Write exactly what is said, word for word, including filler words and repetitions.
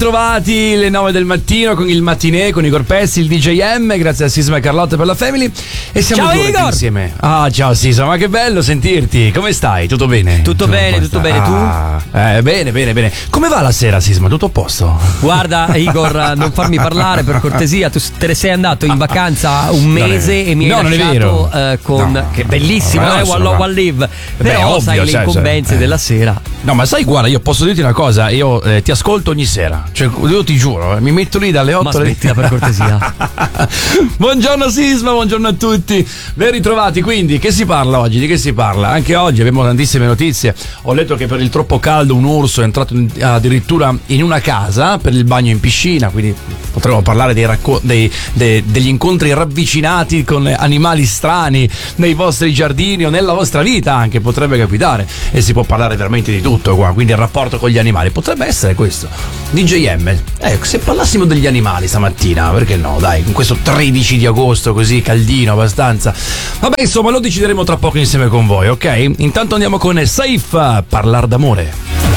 Trovati le nove del mattino con il mattinè, con Igor Pessi, il D J M, grazie a Sisma e Carlotta per la Family. E siamo ciao due Igor! insieme. Ah, ciao Sisma, ma che bello sentirti. Come stai? Tutto bene? Tutto tu bene, tutto bene, ah, tu? Eh, bene, bene, bene. Come va la sera, Sisma? Tutto a posto? Guarda, Igor, non farmi parlare per cortesia. Tu te ne sei andato in vacanza un mese e mi hai no, lasciato eh, con no. Che bellissimo, no, eh, One Love One Live. Però ovvio, sai, le cioè, incombenze cioè, della sera. No, ma sai, guarda, io posso dirti una cosa, io eh, ti ascolto ogni sera. Cioè, io ti giuro, eh, mi metto lì dalle otto. Ma smettila per cortesia. Buongiorno Sisma, buongiorno a tutti. Ben ritrovati. Quindi, che si parla oggi? Di che si parla? Anche oggi abbiamo tantissime notizie. Ho letto che per il troppo caldo un urso è entrato in, addirittura in una casa per il bagno in piscina, quindi potremmo parlare dei racco- dei, dei, degli incontri ravvicinati con animali strani nei vostri giardini o nella vostra vita, anche potrebbe capitare, e si può parlare veramente di tutto qua, quindi il rapporto con gli animali potrebbe essere questo. D J M, ecco, se parlassimo degli animali stamattina, perché no, dai, in questo tredici di agosto così caldino abbastanza. Vabbè, insomma, lo decideremo tra poco insieme con voi, ok? Intanto andiamo con Saif, Parlar d'amore.